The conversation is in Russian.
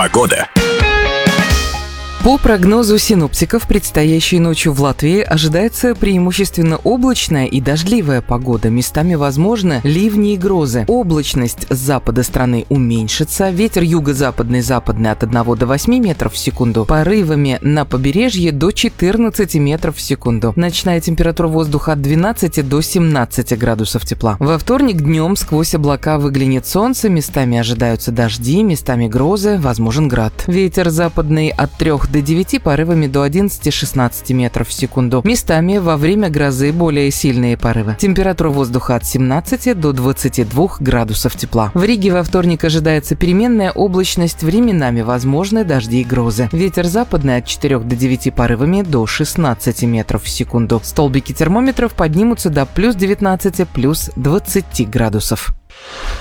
Погода. По прогнозу синоптиков, предстоящей ночью в Латвии ожидается преимущественно облачная и дождливая погода. Местами возможны ливни и грозы. Облачность с запада страны уменьшится. Ветер юго-западный, западный от 1 до 8 метров в секунду. Порывами на побережье до 14 метров в секунду. Ночная температура воздуха от 12 до 17 градусов тепла. Во вторник днем сквозь облака выглянет солнце. Местами ожидаются дожди, местами грозы, возможен град. Ветер западный от 3 до 9, порывами до 11-16 метров в секунду. Местами во время грозы более сильные порывы. Температура воздуха от 17 до 22 градусов тепла. В Риге во вторник ожидается переменная облачность, временами возможны дожди и грозы. Ветер западный от 4 до 9, порывами до 16 метров в секунду. Столбики термометров поднимутся до плюс 19, плюс 20 градусов.